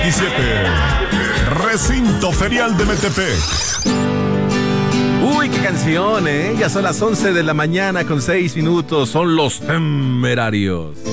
17. Recinto Ferial de Metepec. Uy, qué canción, ¿eh? Ya son las 11 de la mañana con 6 minutos. Son los Temerarios.